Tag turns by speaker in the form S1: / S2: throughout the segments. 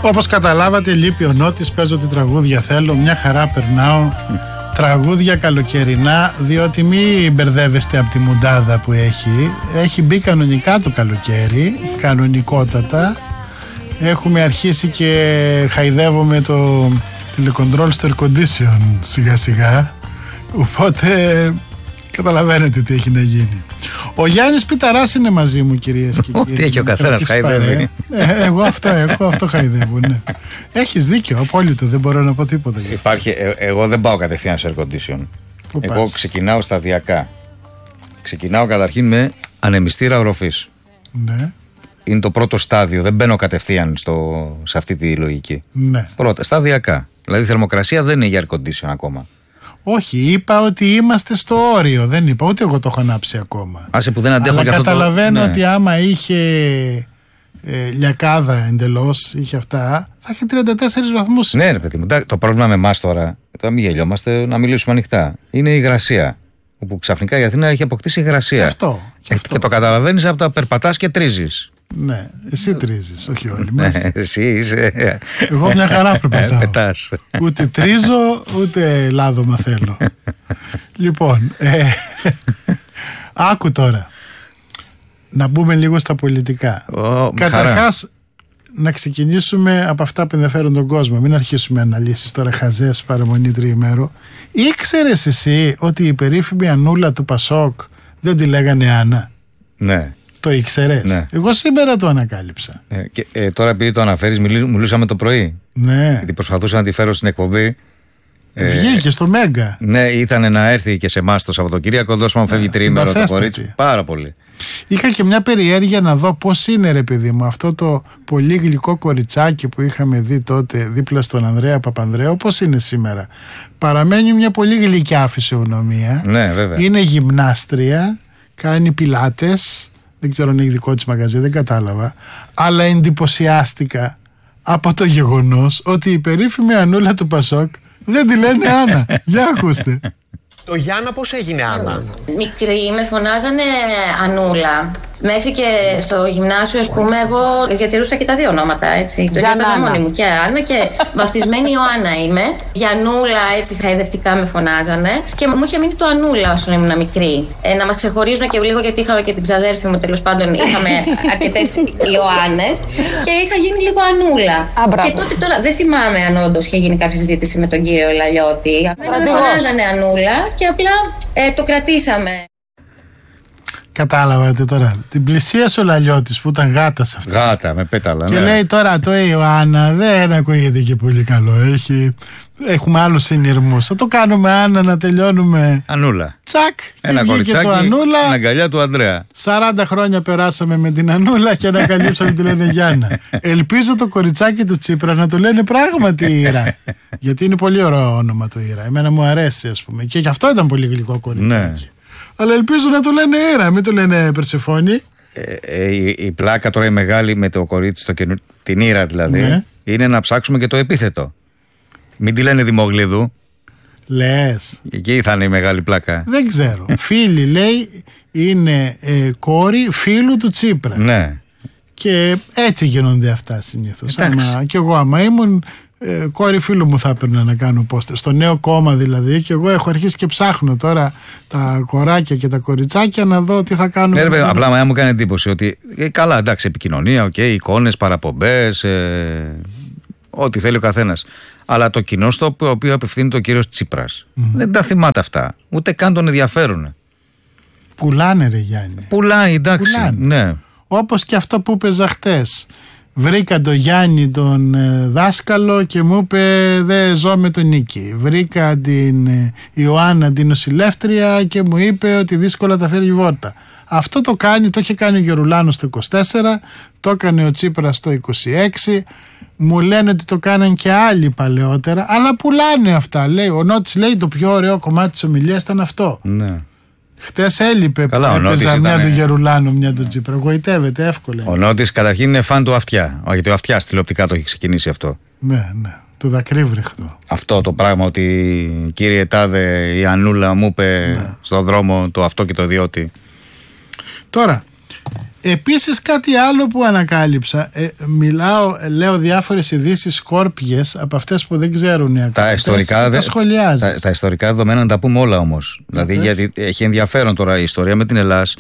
S1: Όπως καταλάβατε, λείπει ο Νότης, παίζω τι τραγούδια θέλω, μια χαρά περνάω. Τραγούδια καλοκαιρινά, διότι μη μπερδεύεστε από τη μουντάδα που έχει μπει κανονικά το καλοκαίρι, κανονικότατα. Έχουμε αρχίσει και χαϊδεύουμε το τηλεκοντρόλ στο air condition σιγά σιγά, οπότε καταλαβαίνετε τι έχει να γίνει. Ο Γιάννης Πιταράς είναι μαζί μου, κυρίες και κύριοι.
S2: Τι έχει ο καθένας, χαϊδεύει.
S1: Εγώ αυτό χαϊδεύω, ναι. Έχεις δίκιο, απόλυτο, δεν μπορώ να πω τίποτα.
S2: Εγώ δεν πάω κατευθείαν σε air condition. Εγώ ξεκινάω σταδιακά. Ξεκινάω καταρχήν με ανεμιστήρα οροφής.
S1: Ναι.
S2: Είναι το πρώτο στάδιο, δεν μπαίνω κατευθείαν σε αυτή τη λογική.
S1: Ναι.
S2: Πρώτα, σταδιακά. Δηλαδή η θερμοκρασία δεν είναι για air condition ακόμα.
S1: Όχι, είπα ότι είμαστε στο όριο. Δεν είπα, ούτε εγώ το έχω ανάψει ακόμα.
S2: Άσε που δεν αντέχω.
S1: Αλλά καταλαβαίνω ότι άμα είχε λιακάδα εντελώς, είχε αυτά, θα είχε 34 βαθμούς.
S2: Ναι, ρε παιδί μου. Το πρόβλημα με εμάς τώρα μην γελιόμαστε, να μιλήσουμε ανοιχτά. Είναι η υγρασία. Όπου ξαφνικά η Αθήνα έχει αποκτήσει υγρασία. Και το καταλαβαίνεις από τα περπατάς και τρίζεις.
S1: Ναι, εσύ τρίζεις, όχι όλοι μας.
S2: Εσύ είσαι.
S1: Εγώ μια χαρά περπατάω.
S2: Πετάς.
S1: Ούτε τρίζω, ούτε λάδωμα θέλω. Λοιπόν, άκου τώρα. Να μπούμε λίγο στα πολιτικά. Καταρχάς, να ξεκινήσουμε από αυτά που ενδιαφέρουν τον κόσμο. Μην αρχίσουμε αναλύσεις τώρα χαζές, παραμονή τριημέρου. Ήξερες εσύ ότι η περίφημη Ανούλα του Πασόκ δεν τη λέγανε Άννα?
S2: Ναι.
S1: Το ήξερες?
S2: Ναι.
S1: Εγώ σήμερα το ανακάλυψα.
S2: Και τώρα επειδή το αναφέρεις, μιλούσαμε το πρωί.
S1: Ναι.
S2: Γιατί προσπαθούσα να τη φέρω στην εκπομπή.
S1: Βγήκε στο Μέγκα.
S2: Ναι, ήταν να έρθει και σε εμάς το Σαββατοκύριακο. Δώσαμε φεύγει τριήμερο το κορίτσι. Πάρα πολύ.
S1: Είχα και μια περιέργεια να δω πώς είναι, ρε παιδί μου, αυτό το πολύ γλυκό κοριτσάκι που είχαμε δει τότε δίπλα στον Ανδρέα Παπανδρέου, πώς είναι σήμερα. Παραμένει μια πολύ γλυκιά φυσιογνωμία.
S2: Ναι, βέβαια.
S1: Είναι γυμνάστρια, κάνει πιλάτες. Δεν ξέρω αν έχει δικό της μαγαζί, δεν κατάλαβα. Αλλά εντυπωσιάστηκα από το γεγονός ότι η περίφημη Ανούλα του Πασόκ δεν τη λένε Άννα. Για ακούστε.
S3: Το Γιάννα πώς έγινε Άννα?
S4: Μικρή με φωνάζανε Ανούλα. Μέχρι και στο γυμνάσιο, ας πούμε, εγώ διατηρούσα και τα δύο ονόματα, έτσι. Το διάβαζα μόνη μου, και Άννα, και βαφτισμένη Ιωάννα είμαι. Γιαννούλα, έτσι χαϊδευτικά με φωνάζανε. Και μου είχε μείνει το Ανούλα όσο ήμουν μικρή. Να μας ξεχωρίζουν και λίγο, γιατί είχαμε και την ξαδέρφη μου, τέλος πάντων, είχαμε αρκετές Ιωάννες. Και είχα γίνει λίγο Ανούλα. Και τότε τώρα δεν θυμάμαι αν όντως είχε γίνει κάποια συζήτηση με τον κύριο Λαλιώτη. Με φωνάζανε Ανούλα και απλά το κρατήσαμε.
S1: Κατάλαβατε τώρα. Την πλησίασε ο Λαλιώτης που ήταν γάτας αυτό.
S2: Γάτα με πέταλα.
S1: Και λέει τώρα το Ιωάννα δεν ακούγεται και πολύ καλό. Έχουμε άλλους συνειρμούς. Θα το κάνουμε Άννα, να τελειώνουμε.
S2: Ανούλα.
S1: Τσακ.
S2: Ένα κοριτσάκι, το Ανούλα. Την αγκαλιά του Ανδρέα.
S1: 40 χρόνια περάσαμε με την Ανούλα και ανακαλύψαμε τη λένε Γιάννα. Ελπίζω το κοριτσάκι του Τσίπρα να το λένε πράγματι Ήρα. Γιατί είναι πολύ ωραίο όνομα το Ήρα. Εμένα μου αρέσει, ας πούμε. Και γι' αυτό ήταν πολύ γλυκό κοριτσάκι. Ναι. Αλλά ελπίζω να το λένε Ήρα, μην το λένε Περσεφόνη.
S2: Η πλάκα τώρα η μεγάλη με το κορίτσι, την Ήρα δηλαδή, ναι, είναι να ψάξουμε και το επίθετο. Μην τη λένε Δημογλίδου.
S1: Λες.
S2: Εκεί θα είναι η μεγάλη πλάκα.
S1: Δεν ξέρω. Φίλη λέει είναι κόρη φίλου του Τσίπρα.
S2: Ναι.
S1: Και έτσι γίνονται αυτά συνήθως. Και εγώ άμα ήμουν κόρη φίλου μου θα έπαιρνα να κάνω πόστερ. Στο νέο κόμμα δηλαδή. Και εγώ έχω αρχίσει και ψάχνω τώρα τα κοράκια και τα κοριτσάκια να δω τι θα κάνουμε.
S2: Ναι, απλά μου κάνει εντύπωση ότι καλά, εντάξει, επικοινωνία, εικόνες, παραπομπές, ό,τι θέλει ο καθένας. Αλλά το κοινό στο οποίο απευθύνεται ο κύριος Τσίπρας δεν τα θυμάται αυτά. Ούτε καν τον ενδιαφέρουν.
S1: Πουλάνε, ρε Γιάννη.
S2: Πουλάει, εντάξει. Ναι.
S1: Όπως και αυτό που είπες χτες. Βρήκα τον Γιάννη τον δάσκαλο και μου είπε δεν ζω με τον Νίκη. Βρήκα την Ιωάννα την νοσηλεύτρια και μου είπε ότι δύσκολα τα φέρει η βόρτα. Αυτό το είχε κάνει ο Γερουλάνος το 24, το έκανε ο Τσίπρας το 26. Μου λένε ότι το κάναν και άλλοι παλαιότερα, αλλά πουλάνε αυτά. Λέει, ο Νότης λέει το πιο ωραίο κομμάτι της ομιλίας ήταν αυτό.
S2: Ναι.
S1: Χτες έλειπε, έπαιζα μια του Γερουλάνου, μια του Τσίπρα. Γοητεύεται εύκολα.
S2: Ο Νότης καταρχήν είναι φαν του Αυτιά. Γιατί ο Αυτιάς τηλεοπτικά το έχει ξεκινήσει αυτό.
S1: Ναι, ναι. Του δακρύβρεχτο.
S2: Αυτό το πράγμα ότι κύριε Τάδε η Ανούλα μου είπε στον δρόμο το αυτό και το διότι.
S1: Τώρα, Επίσης κάτι άλλο που ανακάλυψα, λέω διάφορες ειδήσεις σκόρπιες από αυτές που δεν ξέρουν οι ακροατές.
S2: Τα ιστορικά δεδομένα να τα πούμε όλα όμως. Δηλαδή γιατί έχει ενδιαφέρον τώρα η ιστορία με την Ελλάς.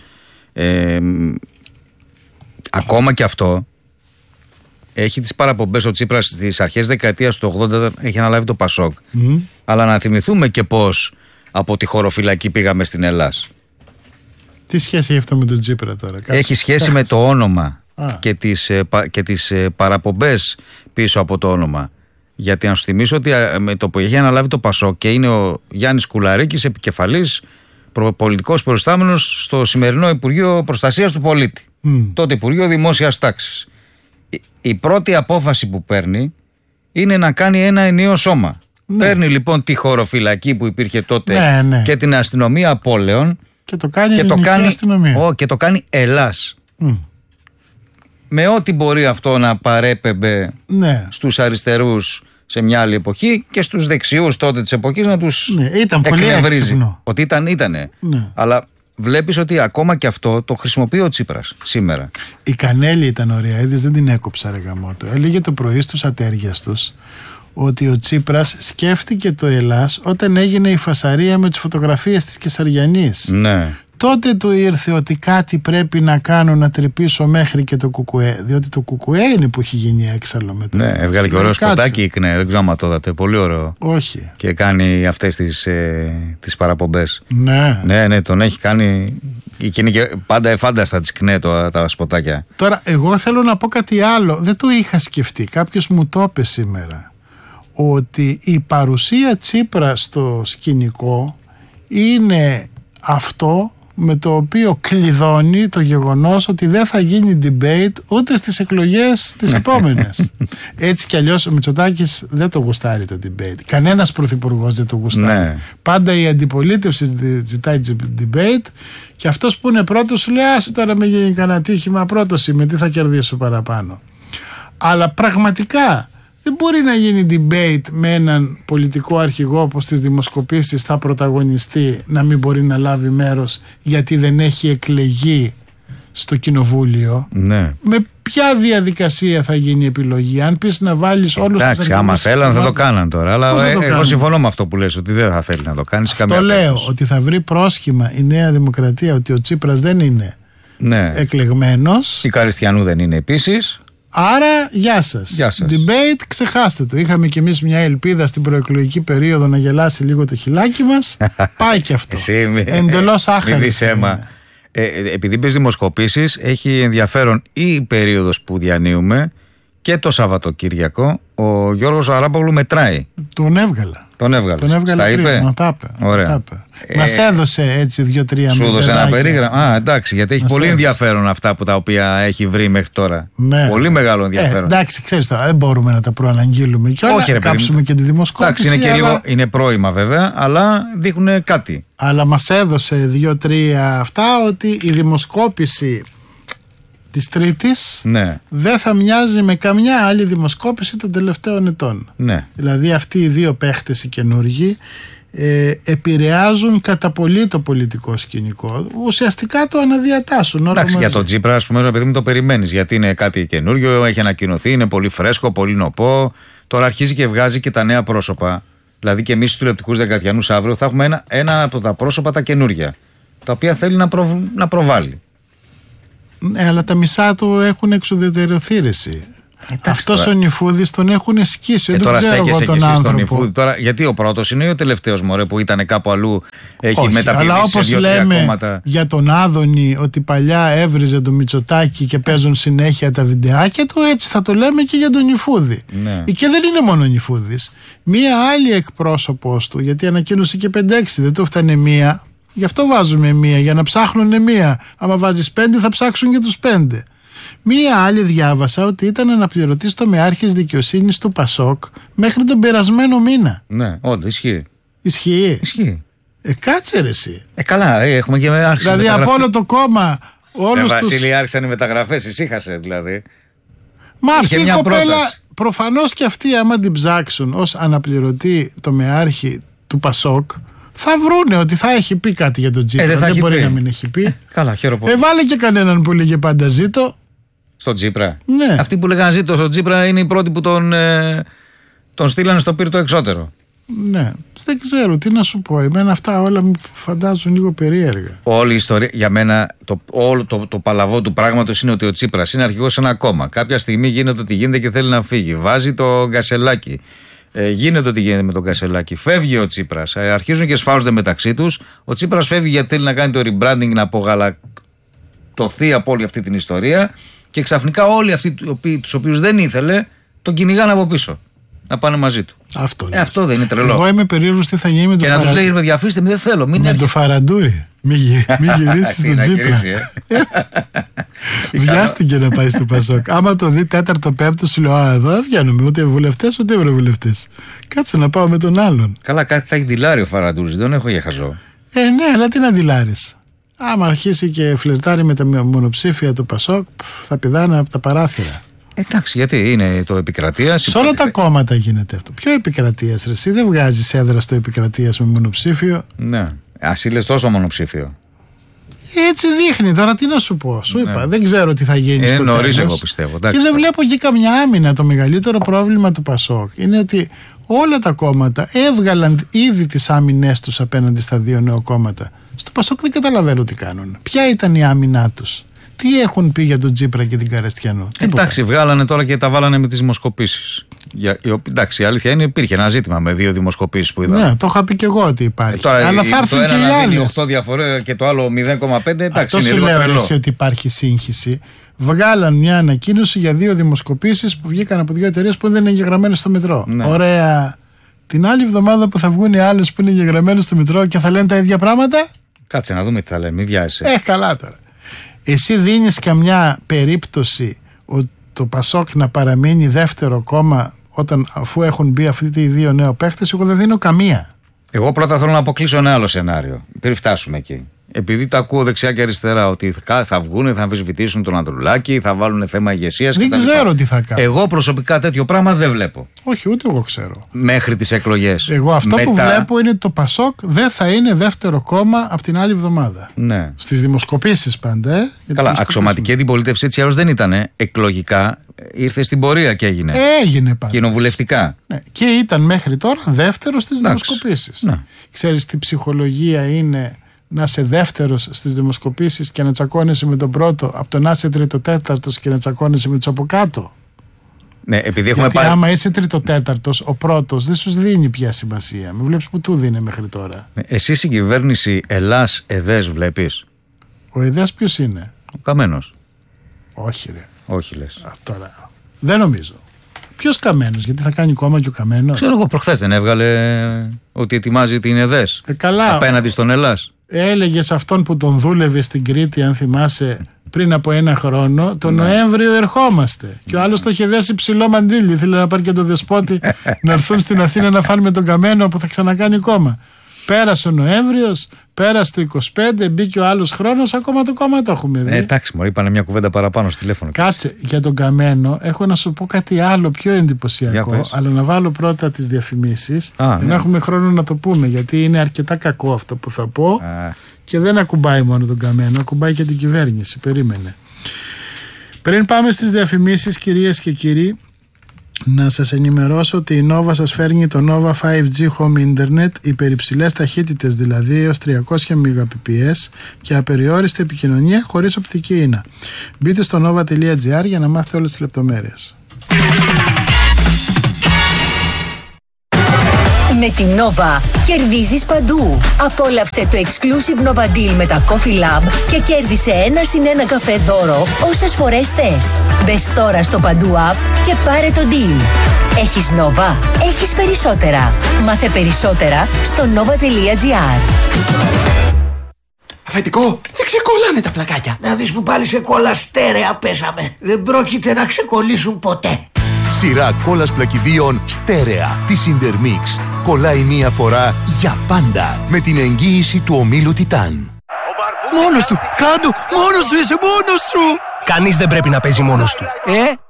S2: Ακόμα και αυτό έχει τις παραπομπές. Ο Τσίπρας στις αρχές δεκαετίας του 80 έχει αναλάβει το Πασόκ. Αλλά να θυμηθούμε και πώς από τη χωροφυλακή πήγαμε στην Ελλάς.
S1: Τι σχέση έχει αυτό με τον Τσίπρα τώρα?
S2: Έχει σχέση με το όνομα και τις παραπομπές πίσω από το όνομα. Γιατί να σου θυμίσω ότι με το που έχει αναλάβει το Πασόκ και είναι ο Γιάννης Κουλαρίκης επικεφαλής πολιτικός προϊστάμενος στο σημερινό Υπουργείο Προστασίας του Πολίτη, τότε Υπουργείο Δημόσιας Τάξης. Η πρώτη απόφαση που παίρνει είναι να κάνει ένα ενιαίο σώμα. Παίρνει λοιπόν τη χωροφυλακή που υπήρχε τότε και την αστυνομία απώλεων
S1: και το κάνει ελληνική αστυνομία.
S2: Και το κάνει Ελλάς. Με ό,τι μπορεί αυτό να παρέπεμπε στους αριστερούς σε μια άλλη εποχή και στους δεξιούς τότε της εποχής να τους εκνευρίζει. Ότι ήτανε. Αλλά βλέπεις ότι ακόμα και αυτό το χρησιμοποιεί ο Τσίπρας σήμερα.
S1: Η Κανέλη ήταν ωραία, είδες, δεν την έκοψα ρε γαμώτο. Έλεγε το πρωί στους ατέριαστους ότι ο Τσίπρας σκέφτηκε το Ελλάς όταν έγινε η φασαρία με τις φωτογραφίες της Κεσαριανής.
S2: Ναι.
S1: Τότε του ήρθε ότι κάτι πρέπει να κάνω, να τρυπήσω μέχρι και το ΚΚΕ. Διότι το ΚΚΕ είναι που έχει γίνει έξαλλο με το.
S2: Ναι, έβγαλε και ωραίο σποτάκι η ΚΝΕ. Δεν ξέρω αν το είδατε. Πολύ ωραίο.
S1: Όχι.
S2: Και κάνει αυτές τις παραπομπές.
S1: Ναι.
S2: Ναι, τον έχει κάνει. Και είναι και πάντα εφάνταστα της ΚΝΕ τα σποτάκια.
S1: Τώρα, εγώ θέλω να πω κάτι άλλο. Δεν το είχα σκεφτεί. Κάποιος μου το είπε σήμερα. Ότι η παρουσία Τσίπρα στο σκηνικό είναι αυτό με το οποίο κλειδώνει το γεγονός ότι δεν θα γίνει debate ούτε στις εκλογές τις επόμενες. Έτσι κι αλλιώς ο Μητσοτάκης δεν το γουστάρει το debate. Κανένας πρωθυπουργός δεν το γουστάρει. Πάντα η αντιπολίτευση ζητάει debate και αυτός που είναι πρώτος σου λέει άσε τώρα με γίνει κανένα τύχημα, πρώτος είμαι, τι θα κερδίσω παραπάνω. Αλλά πραγματικά δεν μπορεί να γίνει debate με έναν πολιτικό αρχηγό που στις δημοσκοπήσεις θα πρωταγωνιστεί να μην μπορεί να λάβει μέρος γιατί δεν έχει εκλεγεί στο κοινοβούλιο.
S2: Ναι.
S1: Με ποια διαδικασία θα γίνει η επιλογή? Αν πεις να βάλεις όλους τους αρχηγούς...
S2: Εντάξει, άμα θέλαν θα το κάναν τώρα. Αλλά εγώ συμφωνώ με αυτό που λες, ότι δεν θα θέλει να το κάνει.
S1: Αυτό λέω, ότι θα βρει πρόσχημα η Νέα Δημοκρατία ότι ο Τσίπρας δεν είναι εκλεγμένος.
S2: Η Καριστιανού δεν είναι επίσης.
S1: Άρα, γεια σας. Debate, ξεχάστε το. Είχαμε κι εμείς μια ελπίδα στην προεκλογική περίοδο να γελάσει λίγο το χιλάκι μας. Πάει κι αυτό. Εντελώς άχαρη.
S2: Επειδή πες δημοσκοπήσεις, έχει ενδιαφέρον η περίοδος που διανύουμε και το Σαββατοκύριακο. Ο Γιώργος Αράπογλου μετράει.
S1: Τον έβγαλα.
S2: Στα είπε.
S1: Ωραία. Μας έδωσε έτσι 2-3 μισές.
S2: Σου έδωσε ένα περίγραμμα. Εντάξει, γιατί έχει πολύ ενδιαφέρον αυτά που τα οποία έχει βρει μέχρι τώρα.
S1: Ναι.
S2: Πολύ μεγάλο ενδιαφέρον.
S1: Εντάξει, ξέρεις τώρα, δεν μπορούμε να τα προαναγγείλουμε και όλα. Να κάψουμε και τη δημοσκόπηση.
S2: Εντάξει, είναι πρόημα βέβαια, αλλά δείχνουν κάτι.
S1: Αλλά μας έδωσε 2-3 αυτά ότι η δημοσκόπηση της Τρίτης δεν θα μοιάζει με καμιά άλλη δημοσκόπηση των τελευταίων ετών. Δηλαδή αυτοί οι δύο παίχτες οι καινούργοι επηρεάζουν κατά πολύ το πολιτικό σκηνικό. Ουσιαστικά το αναδιατάσσουν.
S2: Εντάξει, για τον Τσίπρα, ας πούμε, παιδί μου, το περιμένεις. Γιατί είναι κάτι καινούργιο, έχει ανακοινωθεί, είναι πολύ φρέσκο, πολύ νοπό. Τώρα αρχίζει και βγάζει και τα νέα πρόσωπα. Δηλαδή και εμείς στους τηλεοπτικούς δεκατιανούς αύριο θα έχουμε ένα από τα πρόσωπα τα καινούργια, τα οποία θέλει να προβάλλει.
S1: Αλλά τα μισά του έχουν εξουδετερωθήρηση. Αυτός ο Νιφούδης τον έχουν σκίσει. Δεν
S2: τώρα
S1: ξέρω εγώ τον άνθρωπο.
S2: Νιφούδη, τώρα, γιατί ο πρώτος είναι ή ο τελευταίος μωρέ που ήταν κάπου αλλού, έχει μεταπηδήσει
S1: αλλά όπως
S2: σε 2-3
S1: λέμε
S2: κόμματα.
S1: Για τον Άδωνη ότι παλιά έβριζε τον Μητσοτάκη και παίζουν συνέχεια τα βιντεάκια του, έτσι θα το λέμε και για τον Νιφούδη. Και δεν είναι μόνο ο Νιφούδης. Μία άλλη εκπρόσωπος του, γιατί ανακοίνωσε και 5-6, δεν το φτάνε μία. Γι' αυτό βάζουμε μία, για να ψάχνουν μία. Άμα βάζεις 5 θα ψάξουν και τους 5. Μία άλλη διάβασα ότι ήταν αναπληρωτής τομεάρχης δικαιοσύνης του Πασόκ μέχρι τον περασμένο μήνα.
S2: Ναι, όντως ισχύει.
S1: Ισχύει. Κάτσε ρε εσύ.
S2: Καλά, έχουμε και άρχισε.
S1: Δηλαδή από όλο το κόμμα.
S2: Βασίλη, άρχισαν οι μεταγραφές, ησύχασε δηλαδή.
S1: Μα αυτή η κοπέλα, προφανώς και αυτή, άμα την ψάξουν ως αναπληρωτή τομεάρχη του Πασόκ, Θα βρούνε ότι θα έχει πει κάτι για τον Τσίπρα. Δεν μπορεί να μην έχει πει.
S2: Καλά, χαίρομαι πολύ.
S1: Βάλε και κανέναν που λέγε πάντα ζήτω.
S2: Στον Τσίπρα.
S1: Ναι.
S2: Αυτοί που λέγανε ζήτω στον Τσίπρα είναι οι πρώτοι που τον στείλανε στο πύρ το εξώτερο.
S1: Ναι, δεν ξέρω τι να σου πω. Εμένα αυτά όλα μου φαντάζουν λίγο περίεργα.
S2: Όλη η ιστορία, για μένα, όλο το παλαβό του πράγματος είναι ότι ο Τσίπρας είναι αρχηγός σε ένα κόμμα. Κάποια στιγμή γίνεται ότι γίνεται και θέλει να φύγει. Βάζει το γκασελάκι. Γίνεται ότι γίνεται με τον Κασελάκη. Φεύγει ο Τσίπρας. Αρχίζουν και σφάζονται μεταξύ τους. Ο Τσίπρας φεύγει γιατί θέλει να κάνει το rebranding, να απογαλακτωθεί από όλη αυτή την ιστορία. Και ξαφνικά όλοι αυτοί τους οποίους δεν ήθελε τον κυνηγάνε από πίσω. Να πάνε μαζί του. Αυτό δεν είναι τρελό.
S1: Εγώ είμαι περίεργος τι θα γίνει με το
S2: Φαραντούρη. Και να τους λέει: διαφύστε με, δεν θέλω.
S1: Με το Φαραντούρη. Μην γυρίσεις στον Τσίπρα. Βιάστηκε να πάει στο Πασόκ. Άμα το δει 4ο-5ο, σου λέω: εδώ δεν βγαίνουμε ούτε βουλευτές ούτε ευρωβουλευτές. Κάτσε να πάω με τον άλλον.
S2: Καλά, κάτι θα έχει δειλάρει ο Φαραντούρης. Δεν έχω για χαζό.
S1: Ναι, αλλά τι να δειλάρεις. Άμα αρχίσει και φλερτάρει με τα μονοψήφια του Πασόκ, θα πηδάνε από τα παράθυρα.
S2: Εντάξει, γιατί είναι το Επικρατείας.
S1: Σε όλα τα κόμματα γίνεται αυτό. Ποιο Επικρατείας, ρε, εσύ δεν βγάζεις έδρα στο Επικρατείας με μονοψήφιο.
S2: Ναι. Ας λες τόσο μονοψήφιο.
S1: Έτσι δείχνει τώρα, τι να σου πω. Σου είπα, δεν ξέρω τι θα γίνει στο
S2: νωρίς,
S1: τέλος.
S2: εγώ πιστεύω. Εντάξει,
S1: και δεν βλέπω και καμιά άμυνα. Το μεγαλύτερο πρόβλημα του Πασόκ είναι ότι όλα τα κόμματα έβγαλαν ήδη τις άμυνές τους απέναντι στα δύο νέα κόμματα. Στο Πασόκ δεν καταλαβαίνω τι κάνουν. Ποια ήταν η άμυνά τους. Τι έχουν πει για τον Τσίπρα και την Καρεστιανό.
S2: Εντάξει, βγάλανε τώρα και τα βάλανε με τις δημοσκοπήσεις. Εντάξει, η αλήθεια είναι υπήρχε ένα ζήτημα με 2 δημοσκοπήσεις που είδαμε.
S1: Ναι, το είχα πει και εγώ ότι υπάρχει.
S2: Τώρα,
S1: αλλά θα έρθουν και οι άλλες.
S2: 8 διαφορές και το άλλο 0,5. Εντάξει,
S1: αυτό
S2: είναι
S1: σου
S2: λίγο
S1: λέω
S2: τρελό.
S1: εσύ ότι υπάρχει σύγχυση. Βγάλαν μια ανακοίνωση για 2 δημοσκοπήσεις που βγήκαν από 2 εταιρείες που δεν είναι εγγεγραμμένες στο Μητρό. Ναι. Ωραία. Την άλλη εβδομάδα που θα βγουν οι άλλες που είναι εγγεγραμμένες στο Μητρό και θα λένε τα ίδια πράγματα.
S2: Κάτσε να δούμε τι θα λένε, μην βιάζεσαι.
S1: Καλά τώρα. Εσύ δίνεις καμιά περίπτωση το Πασόκ να παραμείνει δεύτερο κόμμα αφού έχουν μπει αυτοί οι 2 νέοι παίχτες? Εγώ δεν δίνω καμία.
S2: Εγώ πρώτα θέλω να αποκλείσω ένα άλλο σενάριο πριν φτάσουμε εκεί. Επειδή τα ακούω δεξιά και αριστερά ότι θα βγουν, θα αμφισβητήσουν τον Ανδρουλάκη, θα βάλουν θέμα ηγεσίας.
S1: Δεν ξέρω τι θα κάνουν.
S2: Εγώ προσωπικά τέτοιο πράγμα δεν βλέπω.
S1: Όχι, ούτε εγώ ξέρω.
S2: Μέχρι τις εκλογές.
S1: Εγώ αυτό που βλέπω είναι ότι το Πασόκ δεν θα είναι δεύτερο κόμμα από την άλλη εβδομάδα.
S2: Ναι.
S1: Στις δημοσκοπήσεις πάντα.
S2: Καλά, αξιωματική αντιπολίτευση έτσι άλλως δεν ήταν. Εκλογικά ήρθε στην πορεία και έγινε.
S1: Έγινε πάντα.
S2: Κοινοβουλευτικά.
S1: Ναι. Και ήταν μέχρι τώρα δεύτερο στις δημοσκοπήσεις. Ναι. Ξέρεις τι ψυχολογία είναι να είσαι δεύτερος στις δημοσκοπήσεις και να τσακώνεσαι με τον πρώτο, από το να είσαι τρίτο-τέταρτος και να τσακώνεσαι με τους από κάτω.
S2: Ναι, επειδή
S1: γιατί άμα είσαι τρίτο-τέταρτος, ο πρώτος δεν σου δίνει πια σημασία. Μην βλέπεις που του δίνει μέχρι τώρα.
S2: Ναι, εσύ στην κυβέρνηση Ελλάς-ΕΔΕΣ βλέπεις?
S1: Ο ΕΔΕΣ ποιος είναι?
S2: Ο Καμένος.
S1: Όχι ρε.
S2: Όχι λες.
S1: Τώρα. Δεν νομίζω. Ποιος Καμένος, γιατί θα κάνει κόμμα και ο Καμένος?
S2: Ξέρω εγώ, προχθές δεν έβγαλε ότι ετοιμάζει την ΕΔΕΣ απέναντι στον Ελλάς.
S1: Έλεγε σε αυτόν που τον δούλευε στην Κρήτη, αν θυμάσαι, πριν από 1 χρόνο, τον Νοέμβριο ερχόμαστε. Και ο άλλος το είχε δέσει ψηλό μαντίλι. Ήθελε να πάρει και τον Δεσπότη να έρθουν στην Αθήνα να φάνε με τον Καμένο που θα ξανακάνει κόμμα. Πέρασε ο Νοέμβριος, πέρασε το 25, μπήκε ο άλλος χρόνος, ακόμα το κόμμα το έχουμε δει.
S2: Εντάξει, μου είπανε μια κουβέντα παραπάνω στο τηλέφωνο.
S1: Κάτσε, για τον Καμένο έχω να σου πω κάτι άλλο πιο εντυπωσιακό, αλλά να βάλω πρώτα τις διαφημίσεις, να έχουμε χρόνο να το πούμε, γιατί είναι αρκετά κακό αυτό που θα πω και δεν ακουμπάει μόνο τον Καμένο, ακουμπάει και την κυβέρνηση. Περίμενε. Πριν πάμε στις διαφημίσεις, κυρίες και κύριοι, να σας ενημερώσω ότι η Nova σας φέρνει το Nova 5G Home Internet, υπερυψηλές ταχύτητες δηλαδή έως 300 Mbps και απεριόριστη επικοινωνία χωρίς οπτική ίνα. Μπείτε στο nova.gr για να μάθετε όλες τις λεπτομέρειες.
S5: Με την Nova κερδίζεις παντού. Απόλαυσε το exclusive Nova Deal με τα Coffee Lab και κέρδισε 1+1 καφέ δώρο όσες φορές θες. Μπες τώρα στο Παντού App και πάρε το deal. Έχεις Nova, έχεις περισσότερα. Μάθε περισσότερα στο nova.gr.
S6: Αφεντικό, δεν ξεκολλάνε τα πλακάκια.
S7: Να δεις που πάλι σε κόλλα στέρεα πέσαμε. Δεν πρόκειται να ξεκολλήσουν ποτέ.
S8: Σειρά κόλλας πλακιδίων στέρεα της Intermix. Κολλάει μία φορά για πάντα με την εγγύηση του ομίλου Τιτάν.
S6: Μόνος του! Κάντο! Μόνος σου είσαι! Μόνος σου!
S9: Κανείς δεν πρέπει να παίζει μόνος του.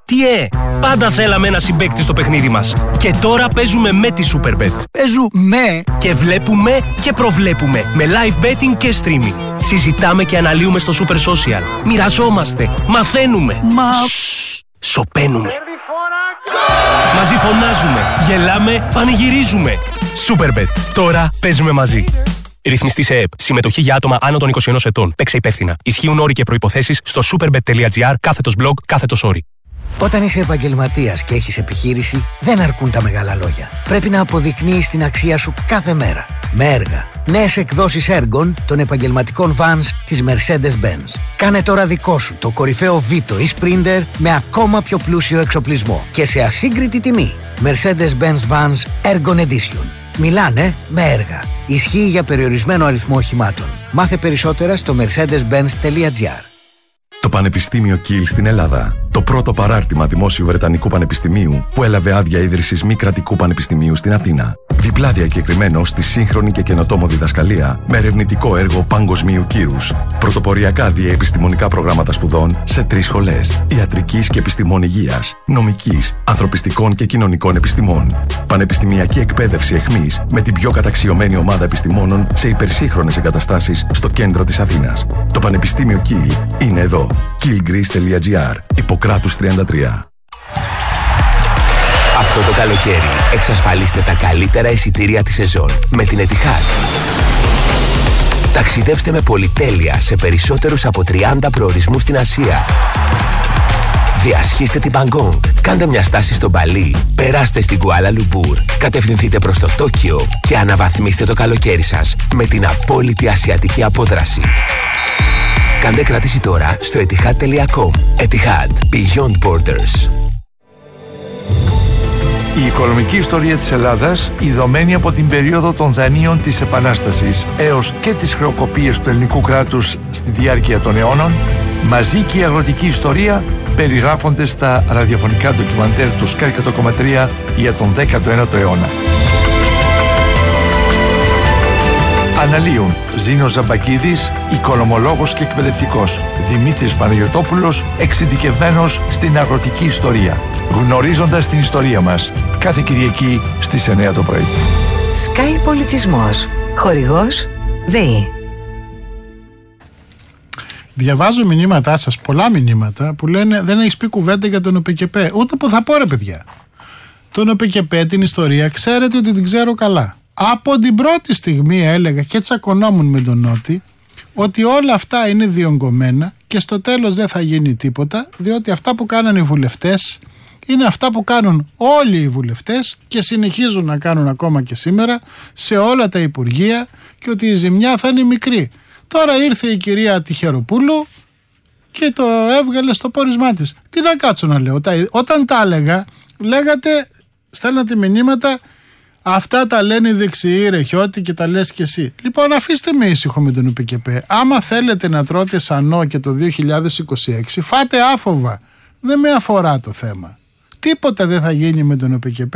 S9: Πάντα θέλαμε ένα συμπαίκτη στο παιχνίδι μας. Και τώρα παίζουμε με τη Superbet.
S6: Παίζουμε
S9: και βλέπουμε και προβλέπουμε με live betting και streaming. Συζητάμε και αναλύουμε στο Super Social. Μοιραζόμαστε, μαθαίνουμε. Σοπαίνουμε. Μαζί φωνάζουμε, γελάμε, πανηγυρίζουμε. Superbet. Τώρα παίζουμε μαζί. Ρυθμιστή σε ΕΕΠ. Συμμετοχή για άτομα άνω των 21 ετών. Παίξε υπεύθυνα. Ισχύουν όροι και προϋποθέσεις στο superbet.gr/blog/όροι.
S7: Όταν είσαι επαγγελματίας και έχεις επιχείρηση, δεν αρκούν τα μεγάλα λόγια. Πρέπει να αποδεικνύεις την αξία σου κάθε μέρα. Με έργα. Νέες εκδόσεις έργων των επαγγελματικών vans της Mercedes-Benz. Κάνε τώρα δικό σου το κορυφαίο Vito ή Sprinter με ακόμα πιο πλούσιο εξοπλισμό και σε ασύγκριτη τιμή. Mercedes-Benz Vans Ergon Edition. Μιλάνε με έργα. Ισχύει για περιορισμένο αριθμό οχημάτων. Μάθε περισσότερα στο mercedes-benz.gr.
S10: Το Πανεπιστήμιο Kiel στην Ελλάδα. Το πρώτο παράρτημα δημόσιου Βρετανικού Πανεπιστημίου που έλαβε άδεια ίδρυσης μη κρατικού πανεπιστημίου στην Αθήνα. Διπλά διακεκριμένο στη σύγχρονη και καινοτόμο διδασκαλία με ερευνητικό έργο παγκοσμίου κύρους. Πρωτοποριακά διαεπιστημονικά προγράμματα σπουδών σε 3 σχολές. Ιατρικής και επιστημών υγείας, νομικής, ανθρωπιστικών και κοινωνικών επιστημών. Πανεπιστημιακή εκπαίδευση εχμής με την πιο καταξιωμένη ομάδα επιστημόνων σε υπερσύγχρονες εγκαταστάσεις στο κέντρο της Αθήνας. Το Πανεπιστήμιο Kiel είναι εδώ. kielgreece.gr. Ιπποκράτους 33.
S11: Αυτό το καλοκαίρι εξασφαλίστε τα καλύτερα εισιτήρια της σεζόν με την Etihad. Ταξιδέψτε με πολυτέλεια σε περισσότερους από 30 προορισμούς στην Ασία. Διασχίστε την Μπαγκόγκ, κάντε μια στάση στο Μπαλί, περάστε στην Κουάλα Λουμπούρ, κατευθυνθείτε προς το Τόκιο και αναβαθμίστε το καλοκαίρι σας με την απόλυτη ασιατική απόδραση. Κάντε κράτηση τώρα στο etihad.com. Etihad. Beyond Borders.
S12: Η οικονομική ιστορία της Ελλάδας, ειδωμένη από την περίοδο των δανείων της Επανάστασης έως και τις χρεοκοπίες του ελληνικού κράτους στη διάρκεια των αιώνων, μαζί και η αγροτική ιστορία περιγράφονται στα ραδιοφωνικά ντοκιμαντέρ του Sky 100,3 για τον 19ο αιώνα. Αναλύουν Ζήνος Ζαμπακίδης, οικονομολόγος και εκπαιδευτικός, Δημήτρης Παναγιωτόπουλος, εξειδικευμένος στην αγροτική ιστορία. Γνωρίζοντας την ιστορία μας, κάθε Κυριακή στις 9 το πρωί.
S5: Sky Πολιτισμός. Χορηγός ΔΕΗ.
S1: Διαβάζω μηνύματά σας, πολλά μηνύματα που λένε δεν έχεις πει κουβέντα για τον ΟΠΚΠ. Ούτε που θα πω, ρε παιδιά. Τον ΟΠΚΠ, την ιστορία, ξέρετε ότι την ξέρω καλά. Από την πρώτη στιγμή έλεγα και τσακωνόμουν με τον Νότι ότι όλα αυτά είναι διονγκωμένα και στο τέλος δεν θα γίνει τίποτα, διότι αυτά που κάνανε οι βουλευτές είναι αυτά που κάνουν όλοι οι βουλευτές και συνεχίζουν να κάνουν ακόμα και σήμερα σε όλα τα υπουργεία και ότι η ζημιά θα είναι μικρή. Τώρα ήρθε η κυρία Τυχεροπούλου και το έβγαλε στο πόρισμά της. Τι να κάτσω να λέω. Όταν τα έλεγα, λέγατε, στέλνατε μηνύματα, αυτά τα λένε οι δεξιοί, Ρεχιώτη, και τα λες και εσύ. Λοιπόν, αφήστε με ήσυχο με τον ΟΠΚΠ. Άμα θέλετε να τρώτε σανό και το 2026, φάτε άφοβα. Δεν με αφορά το θέμα. Τίποτα δεν θα γίνει με τον ΟΠΚΠ.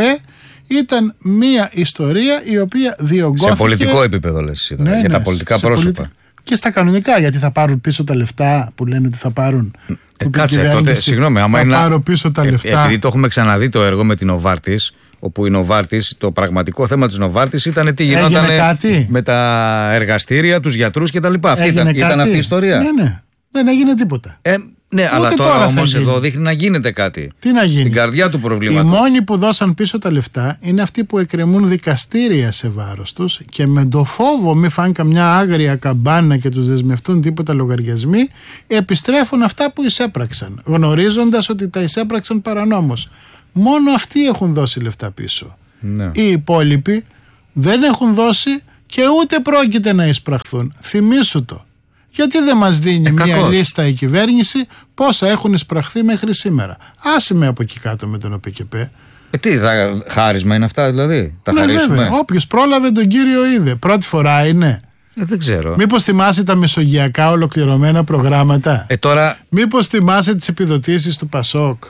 S1: Ήταν μια ιστορία η οποία διωγγώθηκε. Σε
S2: πολιτικό επίπεδο λες, ναι, για τα πολιτικά πρόσωπα.
S1: Και στα κανονικά, γιατί θα πάρουν πίσω τα λεφτά που λένε ότι θα πάρουν.
S2: Κάτσε, τότε, συγγνώμη, άμα είναι.
S1: Πάρω πίσω τα λεφτά.
S2: Επειδή το έχουμε ξαναδεί το έργο με την Νοβάρτης, όπου η Νοβάρτης, το πραγματικό θέμα της Νοβάρτης ήταν τι γινόταν με τα εργαστήρια, τους γιατρούς κτλ. Ήταν αυτή η ιστορία.
S1: Ναι. Δεν έγινε τίποτα.
S2: Ναι, αλλά τώρα όμως εδώ δείχνει να γίνεται κάτι.
S1: Τι να γίνει?
S2: Στην καρδιά του προβλήματος.
S1: Οι μόνοι που δώσαν πίσω τα λεφτά είναι αυτοί που εκκρεμούν δικαστήρια σε βάρος τους και με το φόβο μη φάνε καμιά άγρια καμπάνα και τους δεσμευτούν τίποτα λογαριασμοί, επιστρέφουν αυτά που εισέπραξαν, γνωρίζοντας ότι τα εισέπραξαν παρανόμως. Μόνο αυτοί έχουν δώσει λεφτά πίσω. Ναι. Οι υπόλοιποι δεν έχουν δώσει και ούτε πρόκειται να εισπραχθούν. Θυμήσου το. Γιατί δεν μας δίνει μια λίστα η κυβέρνηση πόσα έχουν εισπραχθεί μέχρι σήμερα? Άσε με από εκεί κάτω με τον ΟΠΚΠ.
S2: Τι, χάρισμα είναι αυτά δηλαδή? Τα χαρίσουμε?
S1: Βέβαια. Όποιος πρόλαβε τον κύριο είδε. Πρώτη φορά είναι.
S2: Δεν ξέρω.
S1: Μήπως θυμάσαι τα μεσογειακά ολοκληρωμένα προγράμματα?
S2: Τώρα...
S1: Μήπως θυμάσαι τις επιδοτήσεις του Πασόκ?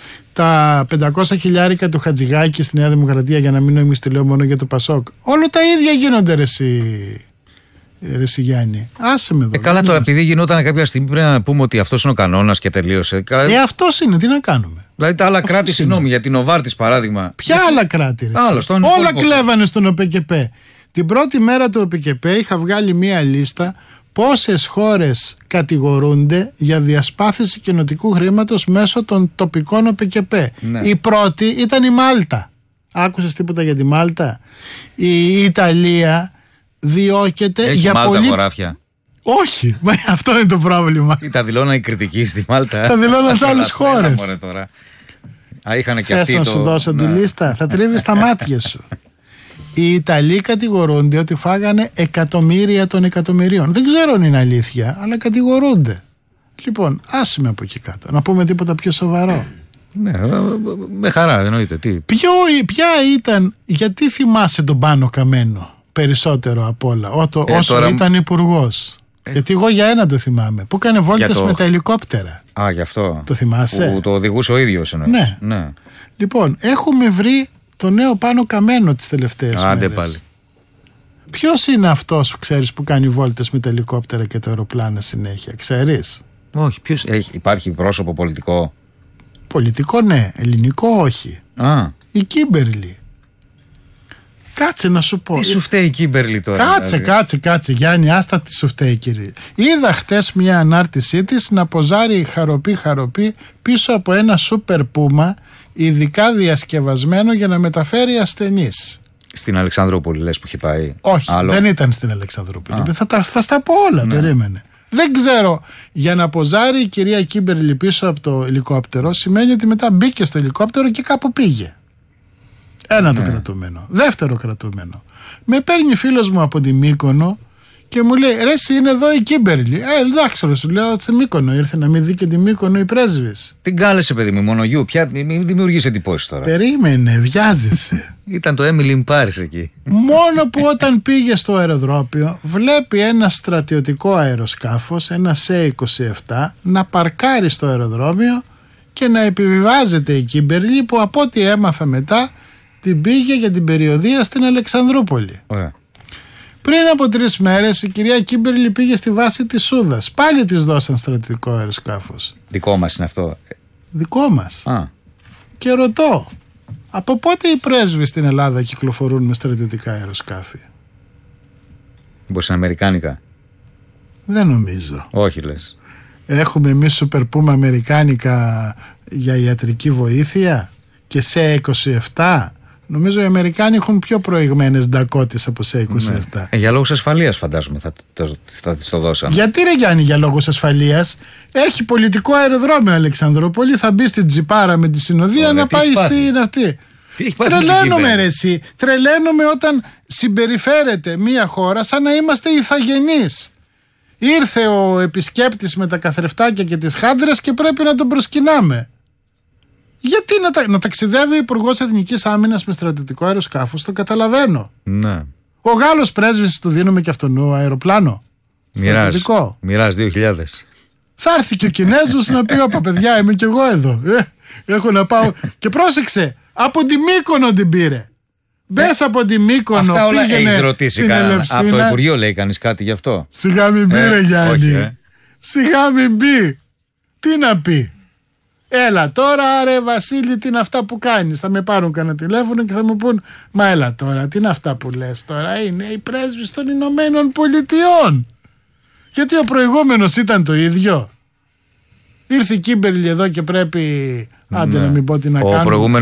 S1: Τα 500 χιλιάρικα του Χατζηγάκη στη Νέα Δημοκρατία, για να μην νοημιστηλέω μόνο για το Πασόκ. Όλα τα ίδια γίνονται, ρε εσύ. Ρε Σιγιάννη, άσε με εδώ.
S2: Καλά, τώρα επειδή γινόταν κάποια στιγμή πρέπει να πούμε ότι αυτός είναι ο κανόνας και τελείωσε.
S1: Αυτός είναι, τι να κάνουμε.
S2: Δηλαδή τα άλλα κράτη, συγγνώμη, για την Νοβάρτης παράδειγμα.
S1: Ποια άλλα κράτη, ρε? Όλα κλέβανε στον ΟΠΕΚΕΠΕ. Την πρώτη μέρα του ΟΠΕΚΕΠΕ είχα βγάλει μία λίστα πόσες χώρες κατηγορούνται για διασπάθηση κοινοτικού χρήματος μέσω των τοπικών ΟΠΕΚΕΠΕ. Ναι. Η πρώτη ήταν η Μάλτα. Άκουσες τίποτα για τη Μάλτα? Η Ιταλία διώκεται. Έχει για
S2: Μάλτα πολύ... χωράφια?
S1: Όχι, αυτό είναι το πρόβλημα.
S2: Τα δηλώναν οι κριτικοί στη Μάλτα.
S1: Τα δηλώναν σε άλλες χώρες.
S2: Θες
S1: να σου δώσω τη λίστα? Θα τρίβεις τα μάτια σου. Οι Ιταλοί κατηγορούνται ότι φάγανε εκατομμύρια των εκατομμυρίων. Δεν ξέρω αν είναι αλήθεια, αλλά κατηγορούνται. Λοιπόν, άσε με από εκεί κάτω. Να πούμε τίποτα πιο σοβαρό.
S2: Ναι, με χαρά, εννοείται.
S1: Ποια ήταν, γιατί θυμάσαι τον Πάνο Καμένο περισσότερο απ' όλα, όσο τώρα... ήταν υπουργός? Γιατί εγώ για ένα το θυμάμαι, που έκανε βόλτες με τα ελικόπτερα.
S2: Γι' αυτό.
S1: Το θυμάσαι?
S2: Που το οδηγούσε ο ίδιος εννοείς.
S1: Ναι. Λοιπόν, έχουμε βρει το νέο Πάνο Καμένο τις τελευταίες μέρες.
S2: Πάλι.
S1: Ποιος είναι αυτός που ξέρεις που κάνει βόλτες με τα ελικόπτερα και τα αεροπλάνα συνέχεια? Ξέρεις?
S2: Όχι, ποιος υπάρχει πρόσωπο πολιτικό?
S1: Πολιτικό ναι, ελληνικό όχι. Η Κίμπερλι. Κάτσε να σου πω.
S2: Τι σου φταίει η Κίμπερλι τώρα?
S1: Κάτσε Γιάννη, άστα τι σου φταίει κύριε. Είδα χτες μια ανάρτησή της να ποζάρει χαροπή πίσω από ένα σούπερ πούμα ειδικά διασκευασμένο για να μεταφέρει ασθενείς.
S2: Στην Αλεξανδρούπολη λες που είχε πάει?
S1: Όχι, δεν ήταν στην Αλεξανδρούπολη. Θα στα πω όλα, περίμενε. Δεν ξέρω, για να ποζάρει η κυρία Κίμπερλι πίσω από το ελικόπτερο σημαίνει ότι μετά μπήκε στο ελικόπτερο και κάπου πήγε. Ένα το κρατούμενο. Δεύτερο κρατούμενο. Με παίρνει φίλος μου από τη Μύκονο και μου λέει, ρε εσύ είναι εδώ η Κίμπερλι? Εντάξει, σου λέω, στη Μύκονο ήρθε να μην δει και τη Μύκονο η πρέσβης.
S2: Την κάλεσε παιδί μου, μονογιού, πια μην δημιουργείς εντυπώσεις τώρα.
S1: Περίμενε, βιάζεσαι.
S2: Ήταν το Emily Paris εκεί.
S1: Μόνο που όταν πήγε στο αεροδρόμιο βλέπει ένα στρατιωτικό αεροσκάφος, ένα C-27, να παρκάρει στο αεροδρόμιο και να επιβιβάζεται η Κίμπερλι, που από ό,τι έμαθα μετά την πήγε για την περιοδεία στην Αλεξανδρούπολη.
S2: Ωραία.
S1: Πριν από 3 μέρες η κυρία Κίμπερλι πήγε στη βάση της Σούδας. Πάλι της δώσαν στρατιωτικό αεροσκάφος.
S2: Δικό μας είναι αυτό?
S1: Δικό μας. Και ρωτώ, από πότε οι πρέσβεις στην Ελλάδα κυκλοφορούν με στρατιωτικά αεροσκάφη?
S2: Μήπως είναι αμερικάνικα?
S1: Δεν νομίζω.
S2: Όχι λες?
S1: Έχουμε εμείς σούπερ πούμα αμερικάνικα για ιατρική βοήθεια και σε 27. Νομίζω οι Αμερικάνοι έχουν πιο προηγμένες ντακώτες από σε 27.
S2: Για λόγους ασφαλείας φαντάζομαι θα τις το δώσαν.
S1: Γιατί ρε Γιάννη για λόγους ασφαλείας? Έχει πολιτικό αεροδρόμιο Αλεξανδρούπολη, θα μπει στην τζιπάρα με τη συνοδεία να πάει στην αυτή. Τρελαίνομαι ρε εσύ. Τρελαίνομαι όταν συμπεριφέρεται μια χώρα σαν να είμαστε ηθαγενείς. Ήρθε ο επισκέπτης με τα καθρεφτάκια και τις χάντρες και πρέπει να τον προσκυνάμε. Γιατί να ταξιδεύει ο Υπουργός Εθνικής Άμυνας με στρατιωτικό αεροσκάφος? Το καταλαβαίνω.
S2: Ναι.
S1: Ο Γάλλος πρέσβης του δίνουμε και αυτόν αεροπλάνο.
S2: Μοιράζ 2000.
S1: Θα έρθει και ο Κινέζος να πει: Όπα παιδιά, είμαι κι εγώ εδώ. Έχω να πάω. Και πρόσεξε, από τη Μύκονο την πήρε. Μπες από τη Μύκονο.
S2: Αυτά όλα έχεις ρωτήσει κανένα? Από το Υπουργείο λέει κανείς κάτι γι' αυτό?
S1: Σιγά μην πει ρε Γιάννη. Σιγά μην πει. Τι να πει? Έλα τώρα ρε Βασίλη, τι είναι αυτά που κάνεις? Θα με πάρουν κανένα τηλέφωνο και θα μου πούν: Μα έλα τώρα, τι είναι αυτά που λες τώρα? Είναι η πρέσβης των Ηνωμένων Πολιτειών. Γιατί ο προηγούμενος ήταν το ίδιο. Ήρθε η Κίμπερλι εδώ και πρέπει, άντε να μην πω τι να κάνω.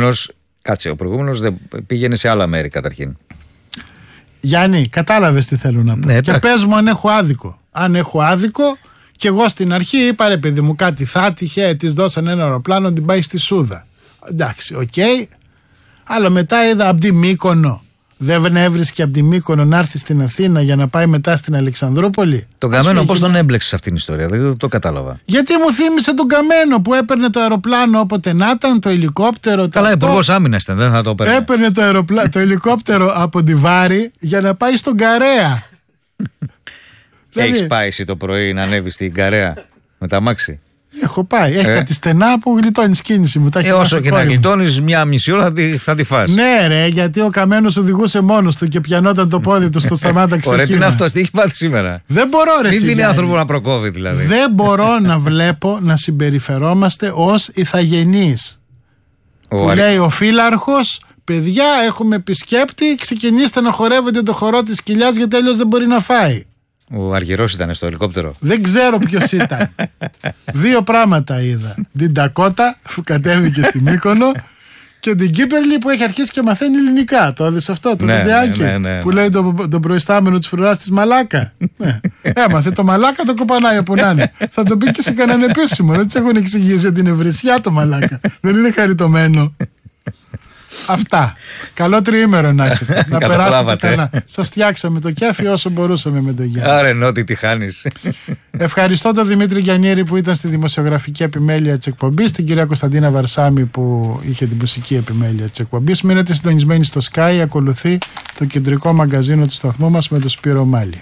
S2: Ο προηγούμενος δεν πήγαινε σε άλλα μέρη καταρχήν.
S1: Γιάννη, κατάλαβες τι θέλω να πω. Ναι, και πες μου αν έχω άδικο. Αν έχω άδικο, και εγώ στην αρχή είπα ρε παιδί μου κάτι θα τυχαία, της δώσαν ένα αεροπλάνο, την πάει στη Σούδα. Εντάξει, οκ. Αλλά μετά είδα από τη Μύκονο. Δεν έβρισκε από τη Μύκονο να έρθει στην Αθήνα για να πάει μετά στην Αλεξανδρούπολη.
S2: Τον Καμένο πώς τον έμπλεξες σε αυτήν την ιστορία? Δεν το κατάλαβα.
S1: Γιατί μου θύμισε τον Καμένο που έπαιρνε το αεροπλάνο όποτε να ήταν, το ελικόπτερο.
S2: Καλά, υπουργός άμυνας ήταν, δεν θα το έπαιρνε.
S1: Έπαιρνε το ελικόπτερο από τη Βάρη για να πάει στον Καρέα.
S2: Έχεις πάει εσύ το πρωί να ανέβεις στην Καρέα με τα μάξι?
S1: Έχω πάει. Έχει κάτι στενά που γλιτώνεις κίνηση μου.
S2: Όσο και να γλιτώνεις, μια μισή ώρα θα τη φας.
S1: Ναι, ρε, γιατί ο καμένος οδηγούσε μόνος του και πιανόταν το πόδι του στο σταμάτα ξεκίνημα.
S2: Ωραία, τι είναι αυτό, τι έχει πάθει σήμερα.
S1: Δεν μπορώ, ρε.
S2: Μην δίνει άνθρωπο να προκόβει, δηλαδή.
S1: Δεν μπορώ να βλέπω να συμπεριφερόμαστε ως ηθαγενείς. Που λέει ο φύλαρχος, παιδιά, έχουμε επισκέπτη, ξεκινήστε να χορεύετε το χορό της κοιλιάς γιατί αλλιώς δεν μπορεί να φάει.
S2: Ο Αργυρός ήταν στο ελικόπτερο.
S1: Δεν ξέρω ποιος ήταν. Δύο πράγματα είδα. Την Ντακότα που κατέβηκε στη Μύκονο και την Κύπερλι που έχει αρχίσει και μαθαίνει ελληνικά. Το έδωσε αυτό το βιντεάκι που λέει τον προϊστάμενο της φρουράς της Μαλάκα. Έμαθε το Μαλάκα, το κοπανάει όπου να είναι. Θα το πει και σε κανέναν επίσημο. Δεν της έχουν εξηγήσει ότι είναι βρισιά το Μαλάκα. Δεν είναι χαριτωμένο. Αυτά. Καλό τριήμερο να έχετε. Να περάσετε καλά. Σας φτιάξαμε το κέφι όσο μπορούσαμε με τον Γιάννη.
S2: Άρα εννοώ τι χάνεις.
S1: Ευχαριστώ τον Δημήτρη Γιαννήρη που ήταν στη δημοσιογραφική επιμέλεια της εκπομπής, την κυρία Κωνσταντίνα Βαρσάμη που είχε την μουσική επιμέλεια της εκπομπής. Μείνετε συντονισμένοι στο Sky. Ακολουθεί το κεντρικό μαγκαζίνο του σταθμού μας με τον Σπύρο Μάλη.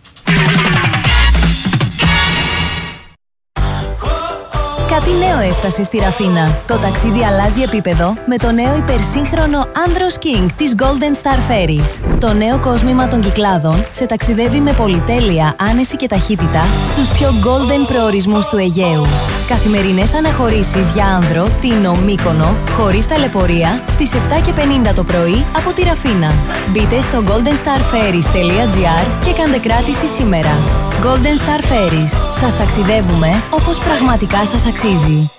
S5: Κάτι νέο έφτασε στη Ραφίνα. Το ταξίδι αλλάζει επίπεδο με το νέο υπερσύγχρονο Andros King της Golden Star Ferries. Το νέο κόσμημα των Κυκλάδων σε ταξιδεύει με πολυτέλεια, άνεση και ταχύτητα στους πιο golden προορισμούς του Αιγαίου. Καθημερινές αναχωρήσεις για άνδρο, Τίνο, Μύκονο, χωρίς ταλαιπωρία, στις 7:50 το πρωί από τη Ραφίνα. Μπείτε στο goldenstarferries.gr και κάντε κράτηση σήμερα. Golden Star Ferries. Σας ταξιδεύουμε όπως πραγματικά σας αξίζει.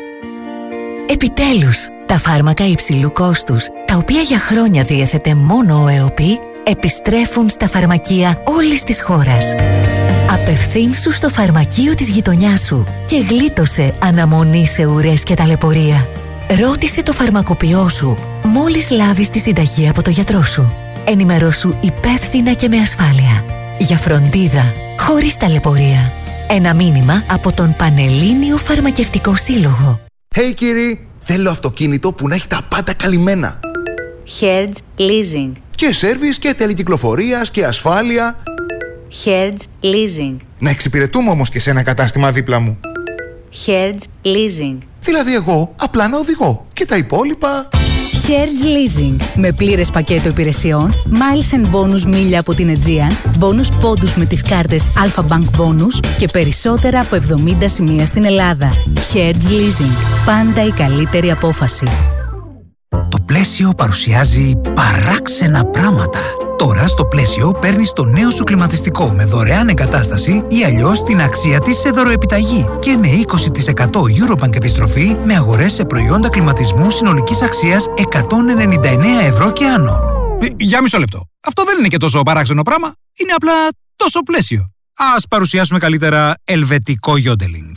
S13: Επιτέλους, τα φάρμακα υψηλού κόστους, τα οποία για χρόνια διέθετε μόνο ο ΕΟΠΗ, επιστρέφουν στα φαρμακεία όλης της χώρας. Απευθύνσου στο φαρμακείο της γειτονιάς σου και γλίτωσε αναμονή σε ουρές και ταλαιπωρία. Ρώτησε το φαρμακοποιό σου μόλις λάβεις τη συνταγή από το γιατρό σου. Ενημερώσου υπεύθυνα και με ασφάλεια. Για φροντίδα, χωρίς ταλαιπωρία. Ένα μήνυμα από τον Πανελλήνιο Φαρμακευτικό Σύλλογο.
S14: Hey κύριοι, θέλω αυτοκίνητο που να έχει τα πάντα καλυμμένα.
S15: Hertz Leasing.
S14: Και σέρβις και τέλη κυκλοφορίας και ασφάλεια.
S15: Hertz Leasing.
S14: Να εξυπηρετούμε όμως και σε ένα κατάστημα δίπλα μου.
S15: Hertz Leasing.
S14: Δηλαδή εγώ απλά να οδηγώ και τα υπόλοιπα...
S15: Hertz Leasing. Με πλήρες πακέτο υπηρεσιών, miles and bonus μίλια από την Aegean, bonus πόντους με τις κάρτες Alpha Bank Bonus και περισσότερα από 70 σημεία στην Ελλάδα. Hertz Leasing. Πάντα η καλύτερη απόφαση.
S16: Το Πλαίσιο παρουσιάζει παράξενα πράγματα. Τώρα στο Πλαίσιο παίρνεις το νέο σου κλιματιστικό με δωρεάν εγκατάσταση ή αλλιώς την αξία της σε δωροεπιταγή και με 20% Eurobank επιστροφή με αγορές σε προϊόντα κλιματισμού συνολικής αξίας 199 ευρώ και άνω.
S17: Για μισό λεπτό. Αυτό δεν είναι και τόσο παράξενο πράγμα. Είναι απλά τόσο Πλαίσιο. Ας παρουσιάσουμε καλύτερα ελβετικό γιόντελινγκ.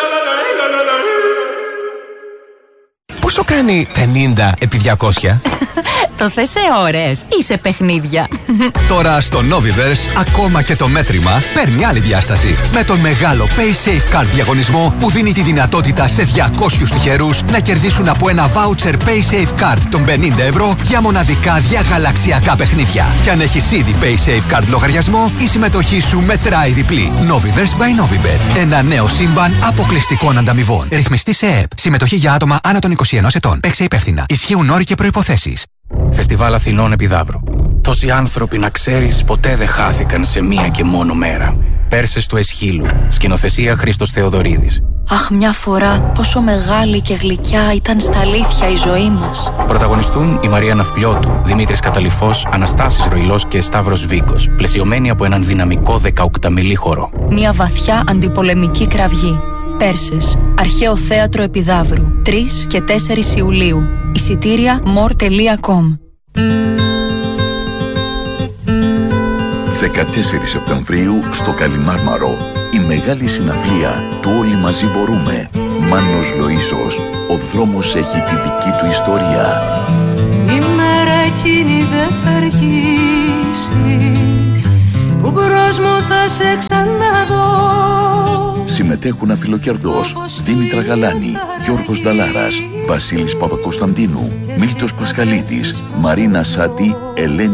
S11: Πόσο κάνει 50 επί 200?
S18: Το θες σε ώρες ή σε παιχνίδια?
S19: Τώρα στο Noviverse ακόμα και το μέτρημα παίρνει άλλη διάσταση. Με τον μεγάλο PaySafe Card διαγωνισμό που δίνει τη δυνατότητα σε 200 τυχερούς να κερδίσουν από ένα voucher PaySafe Card των 50 ευρώ για μοναδικά διαγαλαξιακά παιχνίδια. Και αν έχεις ήδη PaySafe Card λογαριασμό, η συμμετοχή σου μετράει διπλή. Noviverse by Novibet. Ένα νέο σύμπαν αποκλειστικών ανταμοιβών. Ρυθμιστή σε ΕΕΠ. Συμμετοχή για άτομα άνω των 21 ετών. Παίξε υπεύθυνα. Ισχύουν όροι και προϋποθέσεις.
S20: Φεστιβάλ Αθηνών Επιδαύρου. Τόσοι άνθρωποι να ξέρεις ποτέ δεν χάθηκαν σε μία και μόνο μέρα. Πέρσες του Εσχύλου. Σκηνοθεσία Χρήστος Θεοδωρίδης.
S21: Αχ, μια φορά πόσο μεγάλη και γλυκιά ήταν στα αλήθεια η ζωή μας.
S20: Πρωταγωνιστούν η Μαρία Ναυπλιώτου, Δημήτρης Καταλυφός, Αναστάσης Ροϊλός και Σταύρος Βίγκος. Πλαισιωμένοι από έναν δυναμικό 18μηλή χορό.
S21: Μια βαθιά αντιπολεμική κραυγή. Πέρσες. Αρχαίο Θέατρο Επιδαύρου. 3 και 4 Ιουλίου. Εισιτήρια more.com.
S22: 14 Σεπτεμβρίου στο Καλιμάρμαρο. Η μεγάλη συναυλία του Όλοι Μαζί Μπορούμε. Μάνος Λοΐσος. Ο δρόμος έχει τη δική του ιστορία.
S23: Η μέρα εκείνη δεν θα αργήσει, που μπρος μου θα σε ξαναδώ.
S22: Συμμετέχουν Αφιλοκερδός, Δήμητρα Γαλάνη, Γιώργος Νταλάρας, Βασίλης Παπακοσταντίνου, Μίλτος Πασχαλίδης, Μαρίνα Σάτη, Ελένη